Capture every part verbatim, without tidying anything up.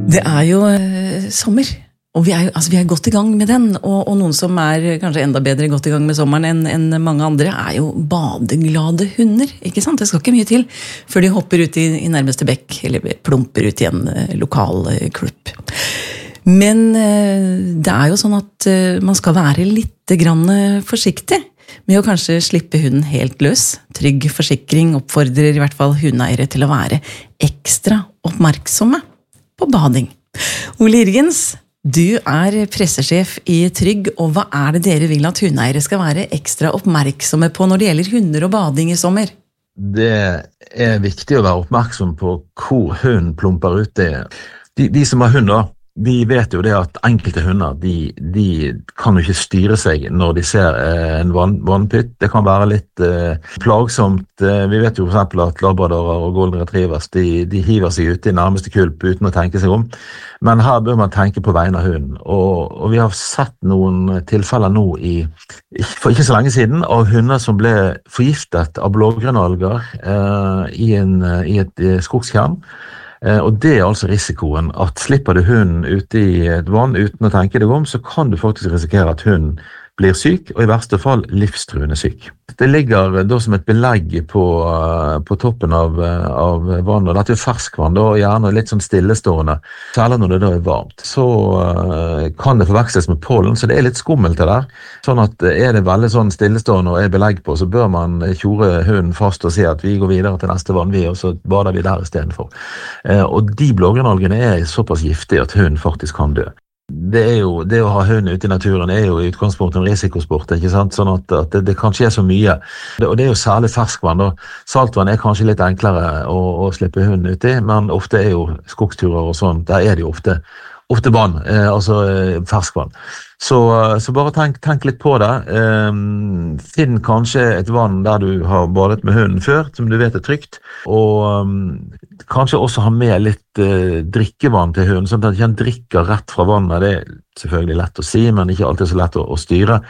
Det er jo eh, sommer, og vi er, jo, altså, vi er godt i gang med den, og, og noen som er kanskje enda bedre godt i gang med sommeren enn, enn mange andre, er jo badeglade hunder, ikke sant? Det skal ikke mye til før de hopper ut i, i nærmeste bekk, eller plumper ut i en eh, lokal eh, klubb. Men eh, det er jo sånn at eh, man skal være litt grann forsiktig med å kanskje slippe hunden helt løs. Trygg forsikring oppfordrer i hvert fall hundeeiere til å være ekstra oppmerksomme på bading. Ole Irgens, du er pressesjef i Trygg, og hva er det dere vil at hundeeiere skal være ekstra oppmerksomme på når det gjelder hunder og bading i sommer? Det er viktig å være oppmerksom på hvor hunden plumper ut det. De, de som har hunder, vi vet jo det at enkelte hunder, de, de kan jo ikke styre seg når de ser eh, en vann, vannpytt. Det kan være litt eh, plagsomt. Eh, vi vet jo for eksempel at labradorer og golden retrievers, de, de hiver seg ute i nærmeste kulp uten å tenke seg om. Men her bør man tenke på vegne av hunden. Og, og vi har sett noen tilfeller nå i, for ikke så lenge siden, av hunder som ble forgiftet av blågrønnalger eh, i, en, i et skogskjern. Og det er altså risikoen at slipper du hunden ute i et vann uten å tenke deg om, så kan du faktisk risikere at hunden blir syk, og i verste fall livstruende syk. Det ligger da som et belegg på, på toppen av, av vannet, og dette er ferskvann, da, og gjerne litt sånn stillestående, særlig når det da er varmt. Så uh, kan det forveksles med pollen, så det er litt skummelt det der. Sånn at er det veldig sånn stillestående og er belegg på, så bør man tjore hunden fast og si at vi går videre til neste vann, vi, og så bader vi der i stedet for. Uh, og de blågrønnalgene er såpass giftige at hunden faktisk kan dø. Det, er jo, det å ha hund ute i naturen er jo i utgangspunktet en risikosport, ikke sant? Sånn at, at det, det kan skje så mye. Det, og det er jo særlig ferskvann. Da. Saltvann er kanskje litt enklere å, å slippe hunden ut i, men ofte er jo skogsturer og sånn, der er det jo ofte, ofte vann, eh, altså eh, ferskvann. Så, så bare tenk, tenk litt på det. Eh, finn kanskje et vann der du har badet med hunden før, som du vet er trygt, og um, kanskje også ha med litt eh, drikkevann til hunden, sånn at han ikke drikker rett fra vannet. Det er selvfølgelig lett å si, men ikke alltid så lett å, å styre.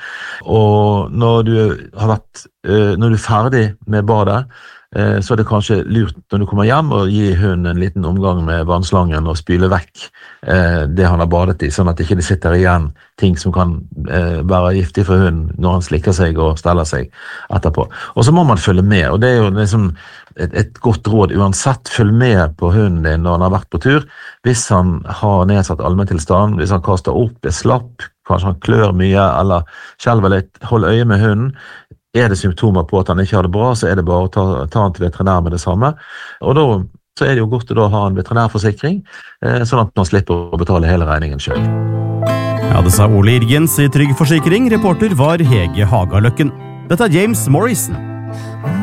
Og når du, har vært, eh, når du er ferdig med badet, eh, så er det kanskje lurt når du kommer hjem å gi hunden en liten omgang med vannslangen og spyle vekk eh, det han har badet i, sånn at det ikke sitter igjen ting som kan eh, være giftig for hunden når han slikker seg og steller seg etterpå. Og så må man følge med, og det er jo liksom et, et godt råd uansett. Følg med på hunden din når han har vært på tur. Hvis han har nedsatt allmenntilstand, hvis han kaster opp, er slapp, kanskje han klør mye eller skjelver litt, hold øye med hunden. Er det symptomer på at han ikke har det bra, så er det bare å ta, ta han til veterinær med det samme. Og da så er det jo godt å da ha en veterinærforsikring, eh, sånn at man slipper å betale hele regningen selv. Ja, det sa Ole Irgens i Trygg Forsikring. Reporter var Hege Hagaløkken. Dette er James Morrison.